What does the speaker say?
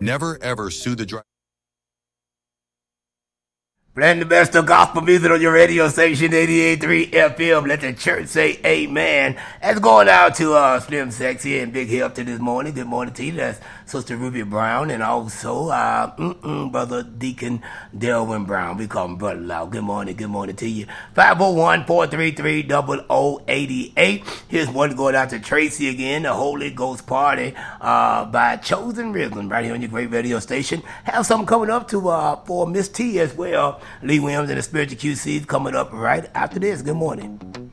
Never ever sue the driver. Playing the best of gospel music on your radio station, 88.3 FM. Let the church say amen. That's going out to Slim Sexy and Big Help to this morning. Good morning to you. That's Sister Ruby Brown and also Brother Deacon Delvin Brown. We call him Brother Loud. Good morning to you. 501-433-0088. Here's one going out to Tracy again, the Holy Ghost Party by Chosen Rhythm right here on your great radio station. Have something coming up to for Miss T as well. Lee Williams and the Spiritual QC coming up right after this. Good morning.